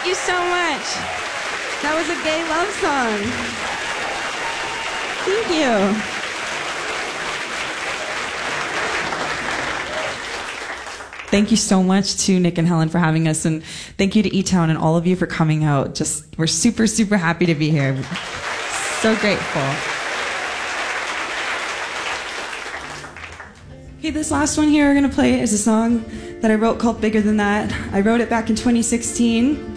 Thank you so much. That was a gay love song. Thank you. Thank you so much to Nick and Helen for having us, and thank you to E-Town and all of you for coming out. We're super, super happy to be here. So grateful. Okay, this last one here we're gonna play is a song that I wrote called Bigger Than That. I wrote it back in 2016.